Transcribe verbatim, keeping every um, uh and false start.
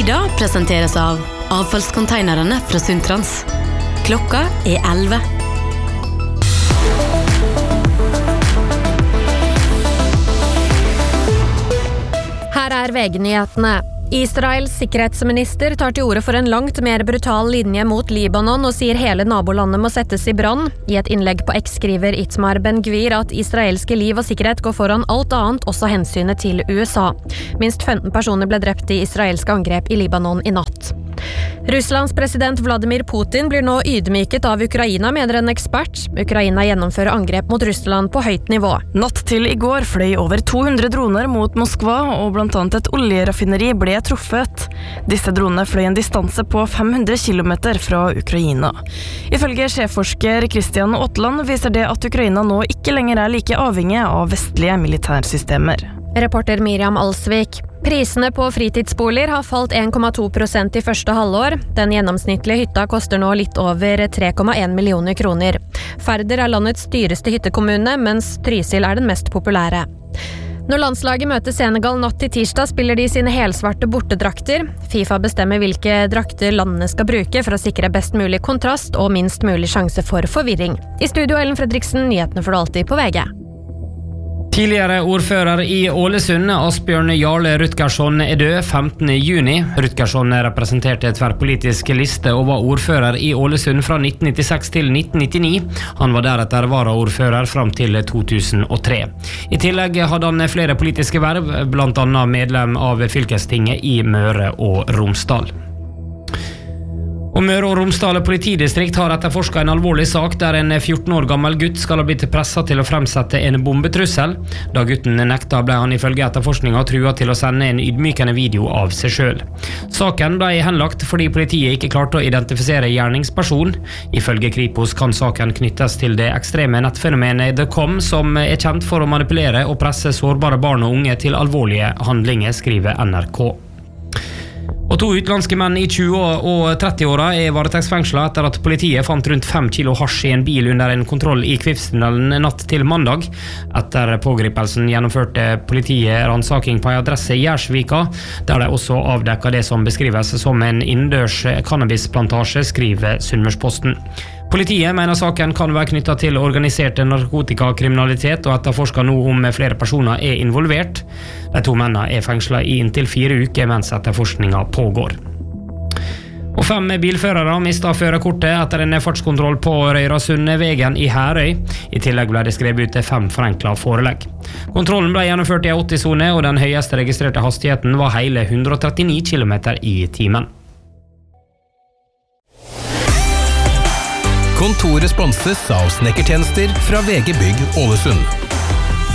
Ida presenteres av avfallskonteinerne fra Sundtrans. Klokka er elleve. Her er V G-nyhetene. Israels sikkerhetsminister tar til orde for en langt mer brutal linje mot Libanon og sier hele nabolandet må settes i brann. I et innlegg på X skriver Itamar Ben-Gvir at israelske liv og sikkerhet går foran alt annet, også hensynet til U S A. Minst femten personer ble drept i israelske angrep i Libanon i natt. Russlands president Vladimir Putin blir nå ydmyket av Ukraina, mener en ekspert. Ukraina gjennomfører angrep mot Russland på høyt nivå. Natt til i går fløy over to hundre droner mot Moskva, og blant annet et oljeraffineri ble truffet. Disse dronene fløy en distanse på fem hundre kilometer fra Ukraina. Ifølge sjefforsker Christian Åtland viser det at Ukraina nå ikke lenger er like avhengig av vestlige militærsystemer. Reporter Miriam Alsvik. Prisene på fritidsboliger har falt en komma to prosent i første halvår. Den gjennomsnittlige hytta koster nå litt over tre komma en millioner kroner. Færder er landets dyreste hyttekommune, mens Trysil er den mest populære. Når landslaget møter Senegal natt til tirsdag, spiller de sine helsvarte bortedrakter. FIFA bestemmer hvilke drakter landene skal bruke for å sikre best mulig kontrast og minst mulig sjanse for forvirring. I studio Ellen Fredriksen, nyhetene får du alltid på V G. Tidligere ordfører i Ålesund, Asbjørn Jarle Rutgersson, er død femtende juni. Rutgersson representerte tverrpolitisk liste og var ordfører i Ålesund fra nitten nittiseks til nitten nittini. Han var deretter varaordfører fram til to tusen og tre. I tillegg hadde han flere politiske verv, blant annet medlem av fylkestinget i Møre og Romsdal. Og Møre og Romsdal politidistrikt har etterforsket en alvorlig sak der en fjorten år gammel gutt skal ha blitt presset til å fremsette en bombetrussel. Da gutten nekta ble han ifølge etterforskningen truet til å sende en ydmykende video av seg selv. Saken ble henlagt fordi politiet ikke klarte å identifisere gjerningsperson. Ifølge Kripos kan saken knyttes til det ekstreme nettfenomenet The Com, som er kjent for å manipulere og presse sårbare barn og unge til alvorlige handlinger, skriver N R K. Og to utenlandske menn i tjue- og tretti-åra er varetektsfengslet etter at politiet fant rundt fem kilo hasj i en bil under en kontroll i Kvivstunnelen natt til mandag. Etter pågripelsen gjennomførte politiet ransaking på en adresse i Gjersvika, der de også avdekket det som beskrives som en innendørs cannabisplantasje, skriver Sunnmørsposten. Politiet mener saken kan være knyttet til organisert narkotikakriminalitet og etterforsker nå om flere personer er involvert. De to mennene er fengslet i inntil fire uker mens etterforskningen pågår. Og fem bilførere mistet førerkortet etter en fartskontroll på Røyrasundvegen i Herøy. I tillegg ble det skrevet ut fem forenklet forelegg. Kontrollen ble gjennomført i åtti-sone, og den høyeste registrerte hastigheten var hele hundre og trettini kilometer i timen. Kontoret sponses av snekkertjenester fra V G Bygg Ålesund.